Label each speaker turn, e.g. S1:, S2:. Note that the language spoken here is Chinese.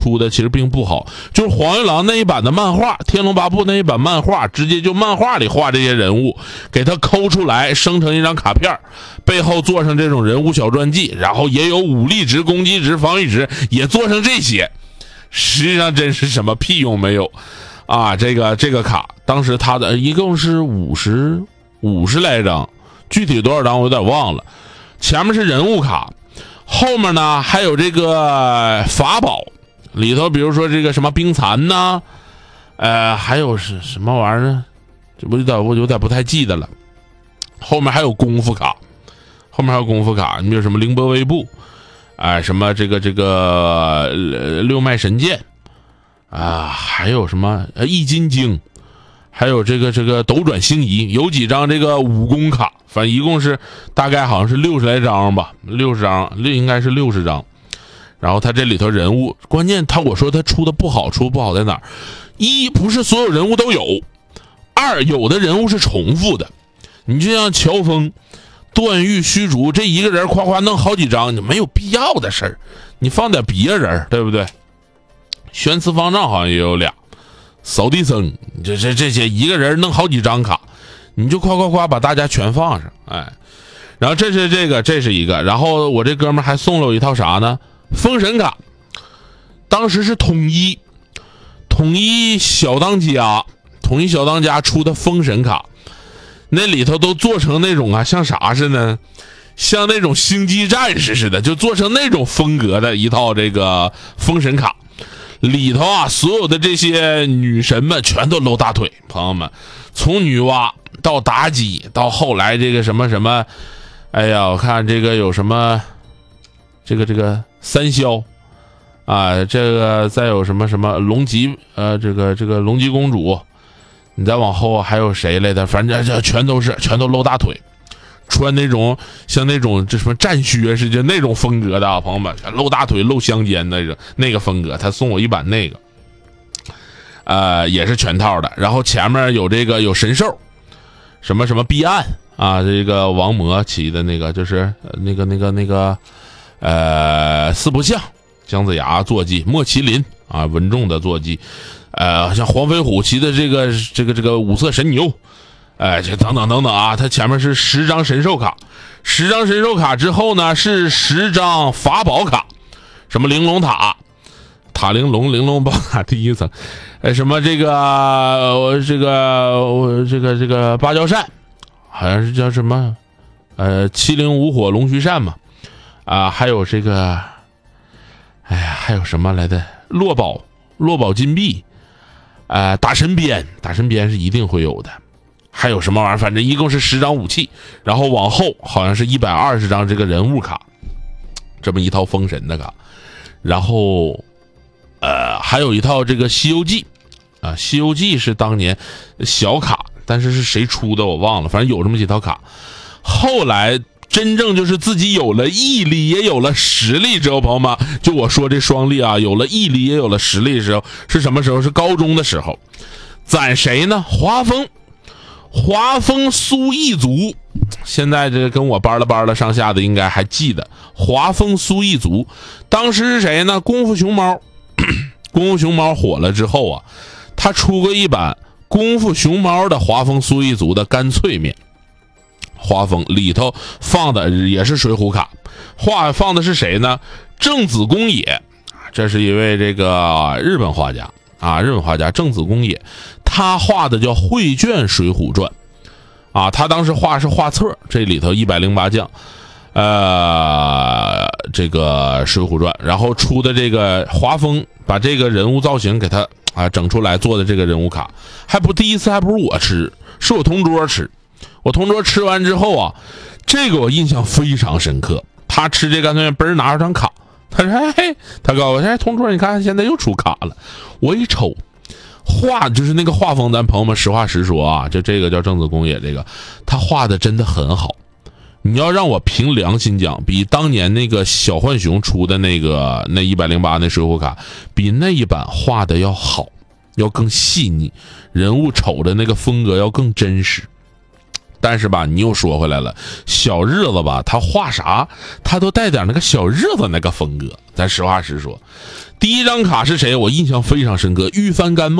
S1: 出的其实并不好，就是黄玉郎那一版的漫画，天龙八部那一版漫画，直接就漫画里画这些人物，给他抠出来，生成一张卡片，背后做上这种人物小传记，然后也有武力值、攻击值、防御值，也做成这些，实际上真是什么屁用没有啊！这个卡，当时它的一共是50来张，具体多少张我有点忘了。前面是人物卡，后面呢还有这个法宝。里头比如说这个什么冰蚕呐，还有是什么玩意儿呢？这我有点不太记得了。后面还有功夫卡，你比如什么凌波微步，什么这个六脉神剑还有什么易筋经，还有这个斗转星移，有几张这个武功卡，反正一共是大概好像是60来张吧，60张，应该是60张。然后他这里头人物，关键我说他出的不好在哪儿？一不是所有人物都有，二有的人物是重复的。你就像乔峰、段誉、虚竹这一个人夸弄好几张，你没有必要的事儿，你放点别人，对不对？玄慈方丈好像也有俩，扫地僧这些一个人弄好几张卡，你就夸把大家全放上，然后这是一个，然后我这哥们还送了我一套啥呢？封神卡，当时是统一小当家出的封神卡，那里头都做成那种像啥似的，像那种星际战士似的，就做成那种风格的一套这个封神卡。里头所有的这些女神们全都露大腿，朋友们，从女娲到妲己到后来这个什么，我看这个有什么这个三霄这个再有什么龙吉这个龙吉公主，你再往后还有谁来的，反正这全都露大腿，穿那种像那种这什么战靴似的那种风格的朋友们，全露大腿露香肩那个风格，他送我一版那个也是全套的。然后前面有神兽，什么彼岸这个王魔骑的那个，就是那个四不像，姜子牙坐骑，莫麒麟文仲的坐骑，像黄飞虎骑的这个五色神牛，这等等它前面是10张神兽卡，10张神兽卡之后呢是10张法宝卡，什么玲珑塔玲珑宝塔第一层，什么这个芭蕉扇，好像是叫什么七灵五火龙须扇嘛。还有这个，还有什么来的？落宝金币，打神鞭是一定会有的。还有什么玩意儿？反正一共是10张武器，然后往后好像是120张这个人物卡，这么一套封神的卡。然后，还有一套这个《西游记》《西游记》是当年小卡，但是谁出的我忘了，反正有这么几套卡。后来真正就是自己有了毅力也有了实力之后，朋友们，就我说这双力有了毅力也有了实力的时候是什么时候？是高中的时候。攒谁呢？华丰苏一族，现在这跟我班了上下的应该还记得华丰苏一族。当时是谁呢？功夫熊猫功夫熊猫火了之后他出过一版功夫熊猫的华丰苏一族的干脆面，画风里头放的也是水浒卡，放的是谁呢？正子公野，这是一位这个日本画家正子公野，他画的叫绘卷水浒传他当时画是画册，这里头108将这个水浒传，然后出的这个华丰把这个人物造型给他整出来做的这个人物卡，第一次还不是我吃，是我同桌吃。我同桌吃完之后这个我印象非常深刻。他吃这干脆面，嘣拿着张卡，他说：“他告诉我，同桌，你看现在又出卡了。”我一瞅，画就是那个画风，咱朋友们实话实说就这个叫正子公野，这个他画的真的很好。你要让我凭良心讲，比当年那个小浣熊出的那108那水浒卡，比那一版画的要好，要更细腻，人物瞅着那个风格要更真实。 但是吧，你又说回来了，小日子吧，他画啥，他都带点那个小日子那个风格。咱实话实说，第一张卡是谁？我印象非常深刻，玉三干梦。